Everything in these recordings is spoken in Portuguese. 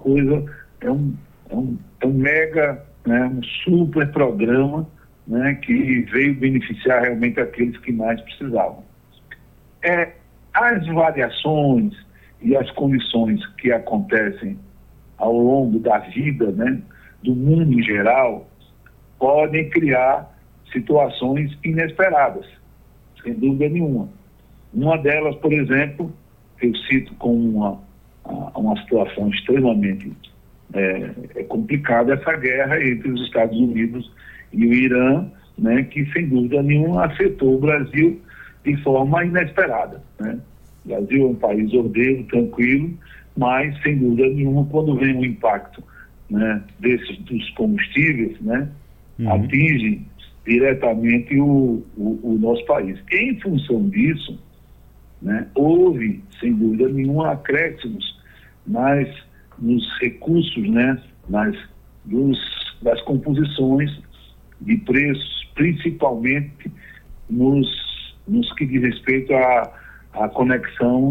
coisa, é um mega, né, um super programa, né, que veio beneficiar realmente aqueles que mais precisavam. As variações e as condições que acontecem ao longo da vida, né, do mundo em geral, podem criar situações inesperadas, sem dúvida nenhuma. Uma delas, por exemplo, eu cito como uma situação extremamente complicada, essa guerra entre os Estados Unidos e o Irã, né, que sem dúvida nenhuma afetou o Brasil de forma inesperada, né? O Brasil é um país ordeiro, tranquilo, mas sem dúvida nenhuma, quando vem o impacto, né, dos combustíveis, né, atinge diretamente o nosso país. Em função disso, né, houve, sem dúvida nenhuma, acréscimos nos recursos, né, das composições de preços, principalmente nos que diz respeito à conexão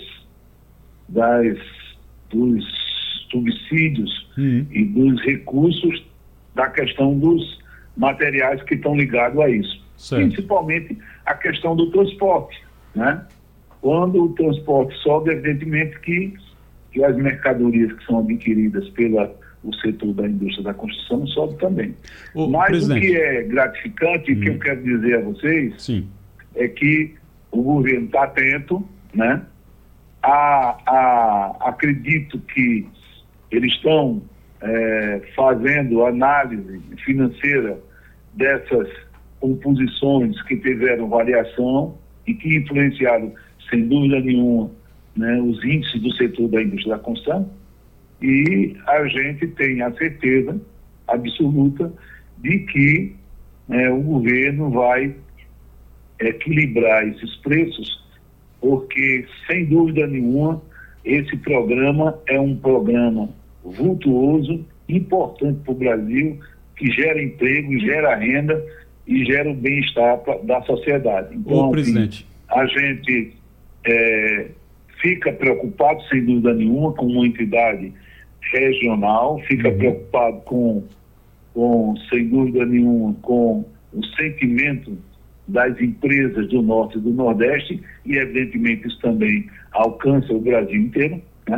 dos subsídios e dos recursos da questão dos materiais que estão ligados a isso. Certo. Principalmente a questão do transporte, né? Quando o transporte sobe, evidentemente que as mercadorias que são adquiridas o setor da indústria da construção sobe também. Mas presidente, o que é gratificante, e que eu quero dizer a vocês, sim, é que o governo está atento, né? Acredito que eles estão fazendo análise financeira dessas composições que tiveram variação e que influenciaram, sem dúvida nenhuma, né, os índices do setor da indústria da construção, e a gente tem a certeza absoluta de que o governo vai equilibrar esses preços, porque, sem dúvida nenhuma, esse programa é um programa vultuoso, importante para o Brasil, que gera emprego, gera renda e gera o bem-estar da sociedade. Então, presidente, a gente fica preocupado, sem dúvida nenhuma, com uma entidade regional, fica preocupado sem dúvida nenhuma, com o sentimento das empresas do Norte e do Nordeste, e evidentemente isso também alcança o Brasil inteiro, né?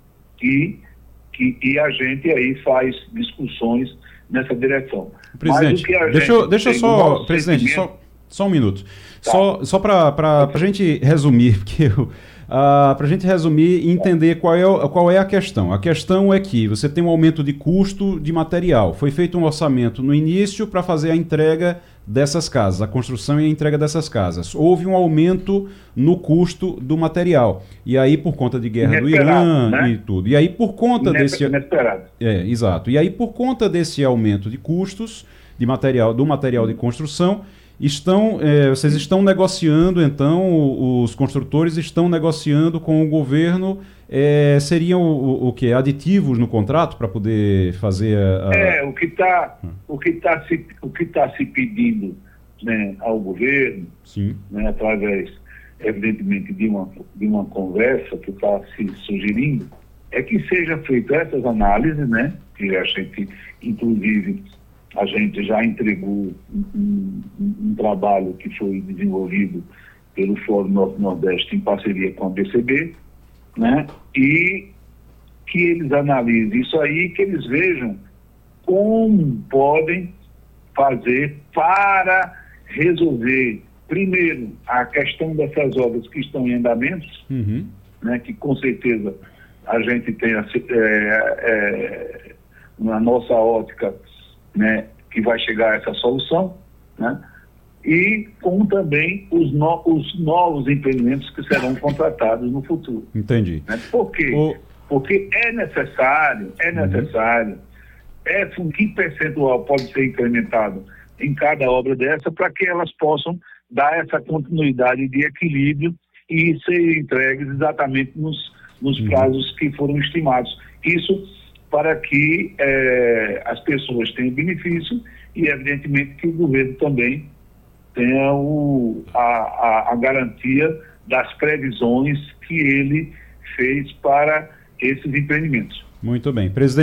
E a gente aí faz discussões nessa direção. Presidente, deixa eu só, presidente, só um minuto. Tá. Só para a gente resumir, porque para a gente resumir e entender qual é a questão. A questão é que você tem um aumento de custo de material. Foi feito um orçamento no início para fazer a entrega dessas casas, a construção e a entrega dessas casas. Houve um aumento no custo do material. E aí, por conta de guerra do Irã, né? E tudo. E aí, por conta desse... Inesperado. Exato. E aí, por conta desse aumento de custos do material de construção, vocês estão negociando, então, os construtores estão negociando com o governo, seriam o quê? Aditivos no contrato para poder fazer o que está se pedindo, né, ao governo, sim, né, através, evidentemente, de uma conversa que está se sugerindo, é que seja feita essas análises, né, que a gente, inclusive, a gente já entregou um trabalho que foi desenvolvido pelo Fórum Norte-Nordeste em parceria com a BCB, né? E que eles analisem isso aí, que eles vejam como podem fazer para resolver, primeiro, a questão dessas obras que estão em andamento, né? Que com certeza a gente tem na nossa ótica, né, que vai chegar a essa solução, né, e com também os novos empreendimentos que serão contratados no futuro. Entendi. Né? Por quê? Porque é necessário, que percentual pode ser incrementado em cada obra dessa para que elas possam dar essa continuidade de equilíbrio e ser entregues exatamente nos prazos que foram estimados. Isso para que as pessoas tenham benefício e, evidentemente, que o governo também tenha a garantia das previsões que ele fez para esses empreendimentos. Muito bem. Presidente.